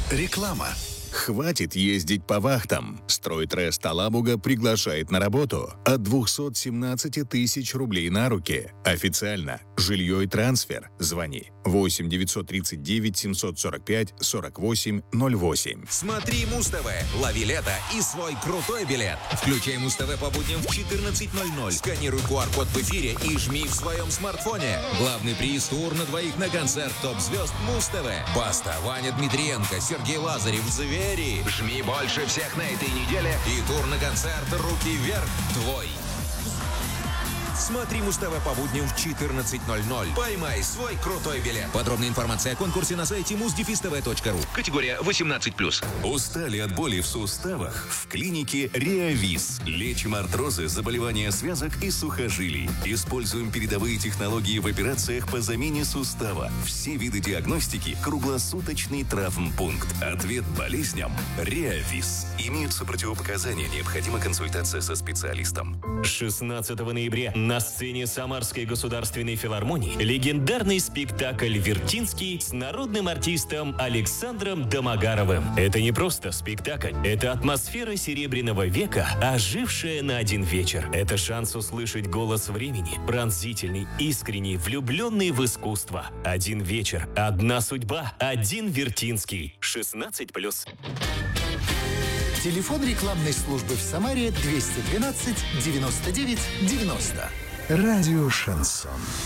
Реклама. Хватит ездить по вахтам. Стройтрест Алабуга приглашает на работу от 217 тысяч рублей на руки. Официально. Жилье и трансфер. Звони 8 939 745 48 08. Смотри Муз-ТВ, лови лето и свой крутой билет. Включай Муз-ТВ по будням в 14:00. Сканируй QR-код в эфире и жми в своем смартфоне. Главный приз — тур на двоих на концерт топ-звезд Муз-ТВ. Баста, Ваня Дмитриенко, Сергей Лазарев, Звери. Жми больше всех на этой неделе и тур на концерт «Руки вверх» твой. Смотри Муз-ТВ по будням в 14:00. Поймай свой крутой билет. Подробная информация о конкурсе на сайте muzdefistv.ru. Категория 18+. Устали от боли в суставах? В клинике Реавис. Лечим артрозы, заболевания связок и сухожилий. Используем передовые технологии в операциях по замене сустава. Все виды диагностики. Круглосуточный травмпункт. Ответ болезням. Реавис. Имеются противопоказания. Необходима консультация со специалистом. 16 ноября на сцене Самарской государственной филармонии легендарный спектакль «Вертинский» с народным артистом Александром Домогаровым. Это не просто спектакль, это атмосфера Серебряного века, ожившая на один вечер. Это шанс услышать голос времени, пронзительный, искренний, влюбленный в искусство. Один вечер, одна судьба, один Вертинский. 16+. Телефон рекламной службы в Самаре 212 99 90. Радио «Шансон».